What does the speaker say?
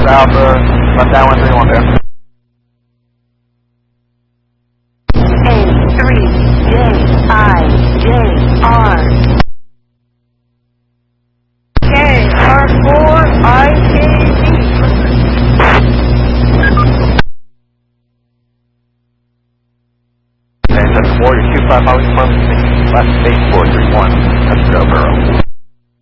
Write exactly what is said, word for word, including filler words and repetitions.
Alpha, left down one three one there. A three J I J R. K R four I K D. Okay, seven four, your Q five Holly Department, left eight four three one, Touch Trail Borough.